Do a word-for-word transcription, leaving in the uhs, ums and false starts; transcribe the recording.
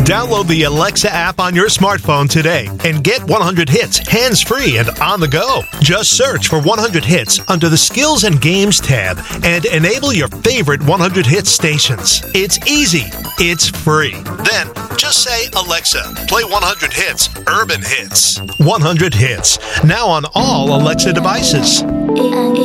Download the Alexa app on your smartphone today and get one hundred hits hands-free and on the go. Just search for one hundred hits under the Skills and Games tab and enable your favorite one hundred hit stations. It's easy. It's free. Then just say, Alexa, play one hundred hits, Urban Hits. one hundred hits. Now on all Alexa devices.